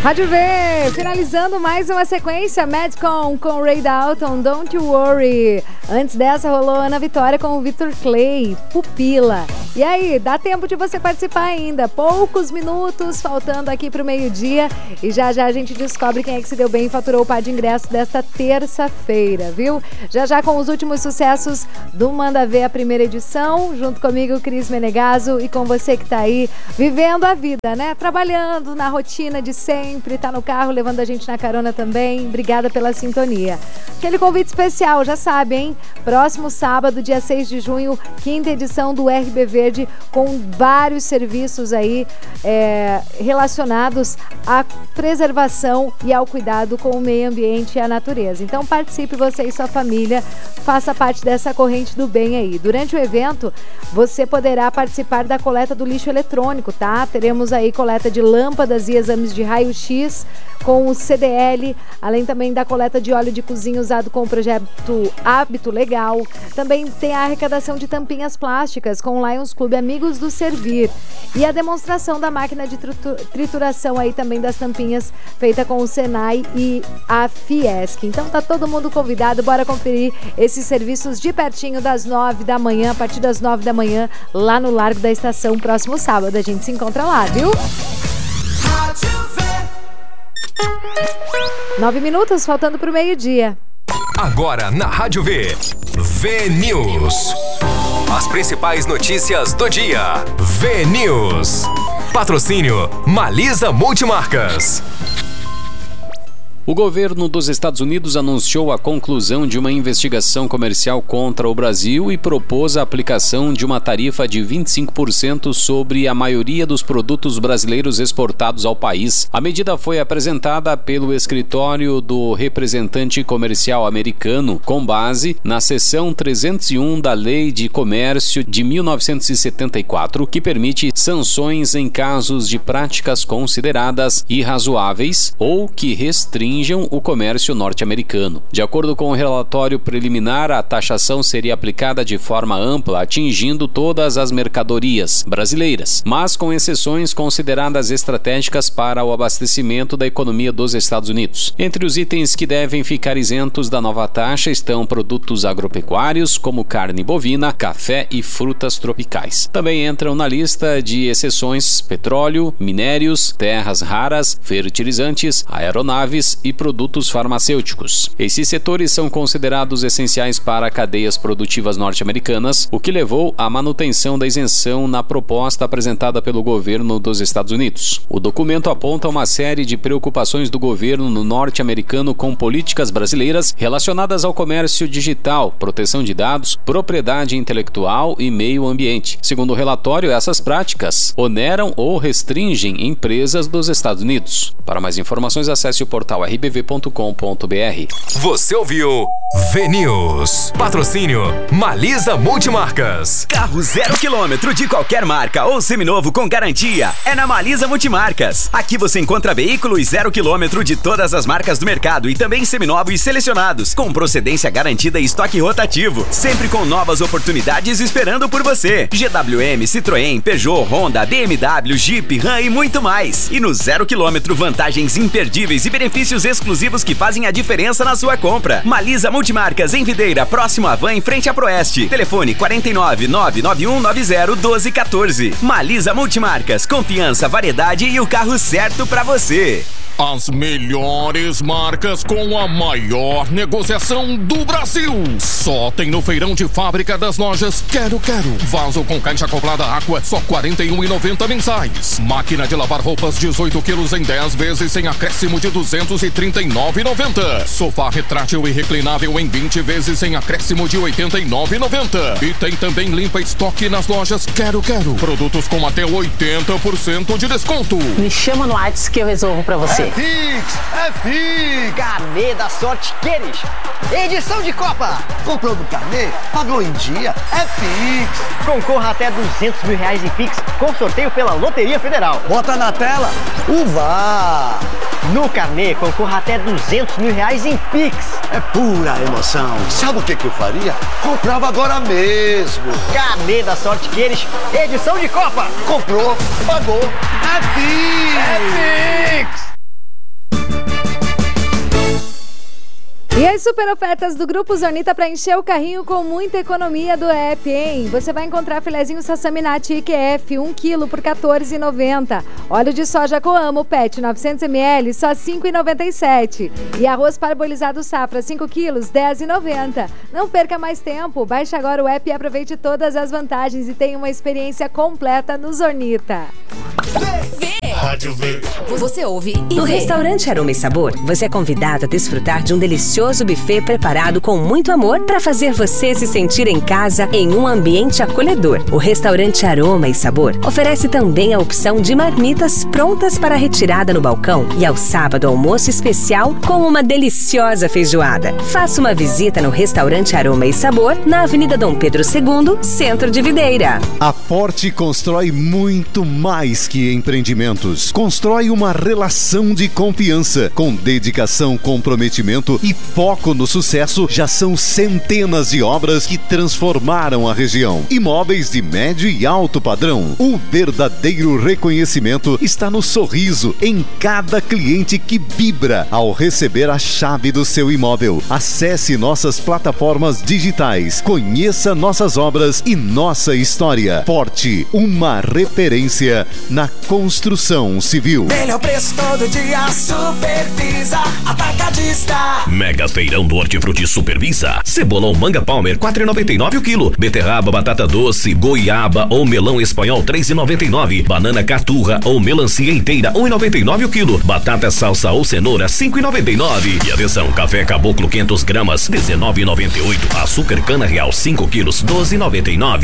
Rádio V, finalizando mais uma sequência, Madcon com Ray Dalton, Don't You Worry. Antes dessa rolou Ana Vitória com o Victor Clay, Pupila. E aí, dá tempo de você participar ainda, poucos minutos faltando aqui pro meio-dia e já já a gente descobre quem é que se deu bem e faturou o par de ingressos desta terça-feira, viu? Já já com os últimos sucessos do Manda Ver, a primeira edição, junto comigo, Cris Menegaso, e com você que tá aí vivendo a vida, né? Trabalhando na rotina de sempre, tá no carro levando a gente na carona também. Obrigada pela sintonia. Aquele convite especial, já sabe, hein? Próximo sábado, dia 6 de junho, 5ª edição do RB Verde, com vários serviços aí relacionados à preservação e ao cuidado com o meio ambiente e a natureza. Então participe, você e sua família, faça parte dessa corrente do bem aí. Durante o evento, você poderá participar da coleta do lixo eletrônico, tá? Teremos aí coleta de lâmpadas e exames de raio-x com o CDL, além também da coleta de óleo de cozinha usado com o projeto Hábito Legal. Também tem a arrecadação de tampinhas plásticas com o Lions Clube Amigos do Servir e a demonstração da máquina de trituração aí também das tampinhas feita com o Senai e a Fiesc. Então tá todo mundo convidado, bora conferir esses serviços de pertinho das 9 da manhã, a partir das 9 da manhã, lá no Largo da Estação, próximo sábado. A gente se encontra lá, viu? 9 minutos, faltando pro meio-dia. Agora na Rádio V, V-News. As principais notícias do dia. V-News. Patrocínio Malisa Multimarcas. O governo dos Estados Unidos anunciou a conclusão de uma investigação comercial contra o Brasil e propôs a aplicação de uma tarifa de 25% sobre a maioria dos produtos brasileiros exportados ao país. A medida foi apresentada pelo escritório do representante comercial americano, com base na seção 301 da Lei de Comércio de 1974, que permite sanções em casos de práticas consideradas irrazoáveis ou que restringem o comércio norte-americano. De acordo com o relatório preliminar, a taxação seria aplicada de forma ampla, atingindo todas as mercadorias brasileiras, mas com exceções consideradas estratégicas para o abastecimento da economia dos Estados Unidos. Entre os itens que devem ficar isentos da nova taxa estão produtos agropecuários, como carne bovina, café e frutas tropicais. Também entram na lista de exceções petróleo, minérios, terras raras, fertilizantes, aeronaves e produtos farmacêuticos. Esses setores são considerados essenciais para cadeias produtivas norte-americanas, o que levou à manutenção da isenção na proposta apresentada pelo governo dos Estados Unidos. O documento aponta uma série de preocupações do governo norte-americano com políticas brasileiras relacionadas ao comércio digital, proteção de dados, propriedade intelectual e meio ambiente. Segundo o relatório, essas práticas oneram ou restringem empresas dos Estados Unidos. Para mais informações, acesse o portal rbv.com.br. Você ouviu V-News. Patrocínio Malisa Multimarcas. Carro 0 km de qualquer marca ou seminovo com garantia é na Malisa Multimarcas. Aqui você encontra veículos 0 km de todas as marcas do mercado e também seminovos selecionados, com procedência garantida e estoque rotativo, sempre com novas oportunidades esperando por você. GWM, Citroën, Peugeot, Honda, BMW, Jeep, Ram e muito mais. E no 0 km, vantagens imperdíveis e benefícios exclusivos que fazem a diferença na sua compra. Malisa Multimarcas em Videira, próximo à Van, em frente à Proeste. Telefone 49 99190 1214. Malisa Multimarcas, confiança, variedade e o carro certo pra você. As melhores marcas com a maior negociação do Brasil. Só tem no feirão de fábrica das lojas Quero Quero. Vaso com caixa acoplada Aqua, só R$ 41,90 mensais. Máquina de lavar roupas 18 quilos em 10 vezes sem acréscimo de R$ 239,90. Sofá retrátil e reclinável em 20 vezes sem acréscimo de R$ 89,90. E tem também limpa estoque nas lojas Quero Quero. Produtos com até 80% de desconto. Me chama no WhatsApp que eu resolvo pra você. É Pix! Carnê da Sorte Queres. Edição de Copa. Comprou do carnê? Pagou em dia? É Pix! Concorra até R$200 mil em Pix com sorteio pela Loteria Federal. Bota na tela. Uva! No carnê, concorra até R$200 mil em Pix. É pura emoção. Sabe o que eu faria? Comprava agora mesmo. Carnê da Sorte Queres. Edição de Copa. Comprou, pagou. É Pix! É Pix! super ofertas do Grupo Zornita para encher o carrinho com muita economia do app, hein? Você vai encontrar filezinho Sassaminati IQF 1 kg por R$14,90. Óleo de soja Coamo PET 900ml só R$5,97. E arroz parbolizado Safra 5 kg R$10,90. Não perca mais tempo. Baixe agora o app e aproveite todas as vantagens e tenha uma experiência completa no Zornita. Rádio V. Você ouve e No vê. restaurante Aroma e Sabor, você é convidado a desfrutar de um delicioso buffet preparado com muito amor para fazer você se sentir em casa em um ambiente acolhedor. O restaurante Aroma e Sabor oferece também a opção de marmitas prontas para retirada no balcão e ao sábado almoço especial com uma deliciosa feijoada. Faça uma visita no restaurante Aroma e Sabor na Avenida Dom Pedro II, Centro de Videira. A Forte constrói muito mais que empreendimentos. Constrói uma relação de confiança. Com dedicação, comprometimento e foco no sucesso, já são centenas de obras que transformaram a região. Imóveis de médio e alto padrão. O verdadeiro reconhecimento está no sorriso em cada cliente que vibra ao receber a chave do seu imóvel. Acesse nossas plataformas digitais, conheça nossas obras e nossa história. Forte, uma referência na construção civil. Melhor preço todo dia, Supervisa Atacadista. Mega feirão do Hortifruti Supervisa. Cebolão Manga Palmer, R$4,99 o quilo. Beterraba, batata doce, goiaba ou melão espanhol, R$3,99. Banana caturra ou melancia inteira, R$1,99 o quilo. Batata salsa ou cenoura, R$5,99. E atenção, café caboclo 500 gramas, R$19,98. Açúcar cana real 5 quilos, R$12,99.